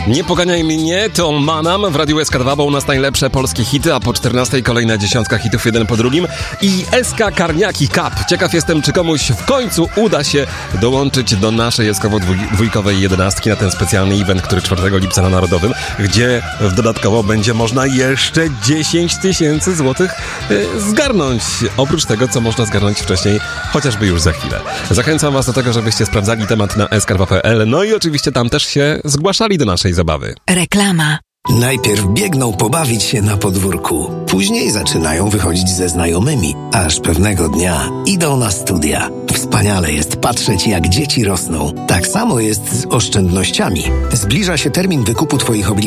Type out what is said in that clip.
Nie poganiaj mnie, to Manam w Radiu SK2, bo u nas najlepsze polskie hity, a po 14 kolejna dziesiątka hitów jeden po drugim. I SK Karniaki Cup. Ciekaw jestem, czy komuś w końcu uda się dołączyć do naszej SK-dwójkowej 11 na ten specjalny event, który 4 lipca na Narodowym, gdzie dodatkowo będzie można jeszcze 10 000 złotych zgarnąć. Oprócz tego, co można zgarnąć wcześniej, chociażby już za chwilę. Zachęcam was do tego, żebyście sprawdzali temat na sk2.pl, no i oczywiście tam też się zgłaszali do naszej zabawy. Reklama. Najpierw biegną pobawić się na podwórku, później zaczynają wychodzić ze znajomymi, aż pewnego dnia idą na studia. Wspaniale jest patrzeć, jak dzieci rosną. Tak samo jest z oszczędnościami. Zbliża się termin wykupu Twoich obligacji